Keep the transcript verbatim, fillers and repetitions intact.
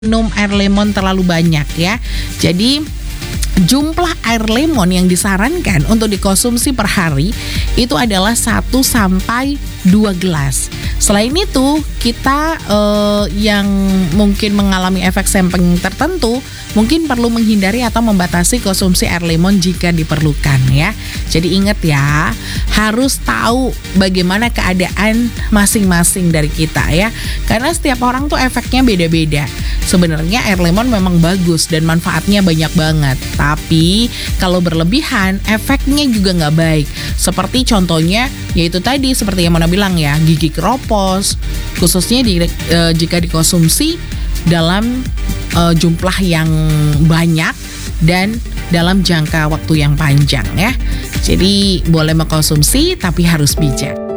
minum air lemon terlalu banyak ya. Jadi jumlah air lemon yang disarankan untuk dikonsumsi per hari itu adalah satu sampai dua gelas. Selain itu, kita eh, yang mungkin mengalami efek samping tertentu mungkin perlu menghindari atau membatasi konsumsi air lemon jika diperlukan ya. Jadi ingat ya, harus tahu bagaimana keadaan masing-masing dari kita ya. Karena setiap orang tuh efeknya beda-beda. Sebenarnya air lemon memang bagus dan manfaatnya banyak banget. Tapi kalau berlebihan, efeknya juga nggak baik. Seperti contohnya, yaitu tadi seperti yang Mona bilang ya, gigi keropos. Khususnya di, e, jika dikonsumsi dalam e, jumlah yang banyak dan dalam jangka waktu yang panjang ya. Jadi boleh mengkonsumsi tapi harus bijak.